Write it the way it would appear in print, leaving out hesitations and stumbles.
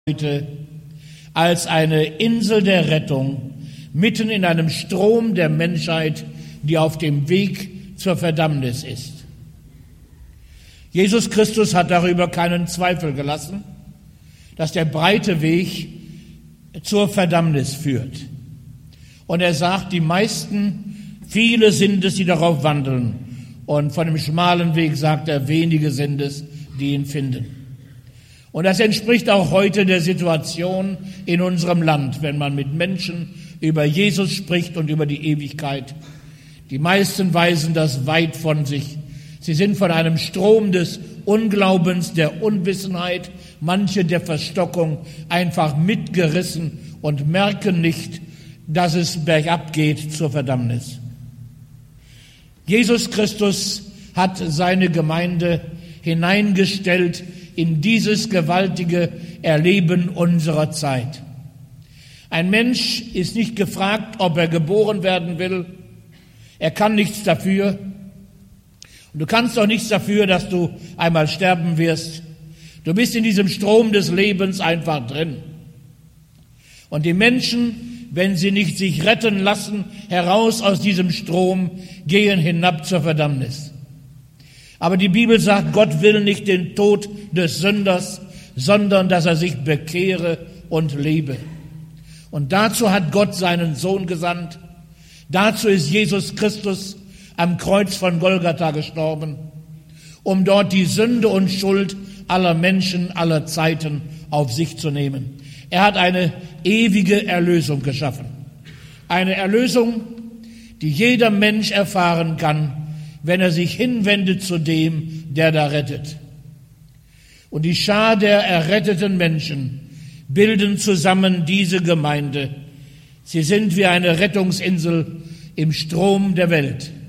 heute als eine Insel der Rettung mitten in einem Strom der Menschheit, die auf dem Weg zur Verdammnis ist. Jesus Christus hat darüber keinen Zweifel gelassen, dass der breite Weg zur Verdammnis führt. Und er sagt, viele sind es, die darauf wandeln. Und von dem schmalen Weg sagt er, wenige sind es, die ihn finden. Und das entspricht auch heute der Situation in unserem Land, wenn man mit Menschen über Jesus spricht und über die Ewigkeit. Die meisten weisen das weit von sich. Sie sind von einem Strom des Unglaubens, der Unwissenheit, manche der Verstockung einfach mitgerissen und merken nicht, dass es bergab geht zur Verdammnis. Jesus Christus hat seine Gemeinde hineingestellt in dieses gewaltige Erleben unserer Zeit. Ein Mensch ist nicht gefragt, ob er geboren werden will. Er kann nichts dafür. Und du kannst auch nichts dafür, dass du einmal sterben wirst. Du bist in diesem Strom des Lebens einfach drin. Und die Menschen, wenn sie nicht sich retten lassen, heraus aus diesem Strom, gehen hinab zur Verdammnis. Aber die Bibel sagt, Gott will nicht den Tod des Sünders, sondern dass er sich bekehre und lebe. Und dazu hat Gott seinen Sohn gesandt. Dazu ist Jesus Christus am Kreuz von Golgatha gestorben, um dort die Sünde und Schuld aller Menschen, aller Zeiten auf sich zu nehmen. Er hat eine ewige Erlösung geschaffen. Eine Erlösung, die jeder Mensch erfahren kann, wenn er sich hinwendet zu dem, der da rettet. Und die Schar der erretteten Menschen bilden zusammen diese Gemeinde. Sie sind wie eine Rettungsinsel im Strom der Welt.